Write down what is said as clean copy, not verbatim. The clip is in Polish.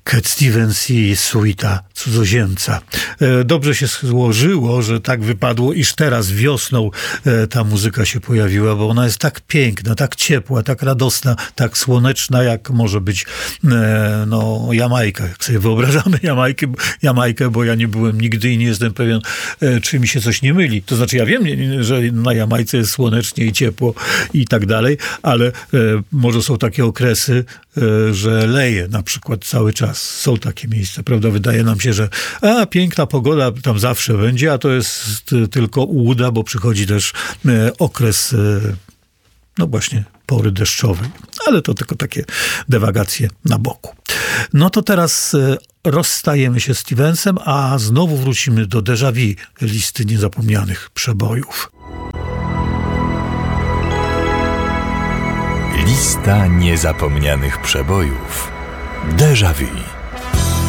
Cat Stevens i suita Cudzoziemca. Dobrze się złożyło, że tak wypadło, iż teraz wiosną ta muzyka się pojawiła, bo ona jest tak piękna, tak ciepła, tak radosna, tak słoneczna, jak może być Jamajka. Jak sobie wyobrażamy Jamajkę, bo ja nie byłem nigdy i nie jestem pewien, czy mi się coś nie myli. To znaczy ja wiem, że na Jamajce jest słonecznie i ciepło i tak dalej, ale może są takie okresy, że leje na przykład cały czas. Są takie miejsca, prawda? Wydaje nam się, że piękna pogoda tam zawsze będzie, a to jest tylko ułuda, bo przychodzi też okres, właśnie pory deszczowej. Ale to tylko takie dywagacje na boku. No to teraz rozstajemy się z Stevensem, a znowu wrócimy do Déjà Vu, listy niezapomnianych przebojów. Lista niezapomnianych przebojów. Déjà Vu.